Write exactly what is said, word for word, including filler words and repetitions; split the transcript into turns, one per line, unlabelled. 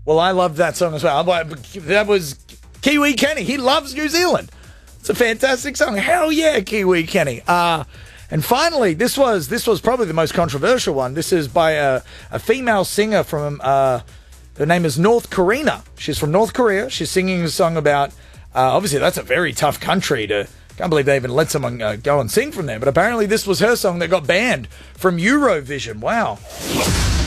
Well, I loved that song as well. That was Kiwi Kenny. He loves New Zealand. It's a fantastic song. Hell yeah, Kiwi Kenny. Uh, and finally, this was this was probably the most controversial one. This is by a, a female singer from, uh, her name is North Korea. She's from North Korea. She's singing a song about, uh, obviously that's a very tough country to, can't believe they even let someone uh, go and sing from there. But apparently this was her song that got banned from Eurovision. Wow.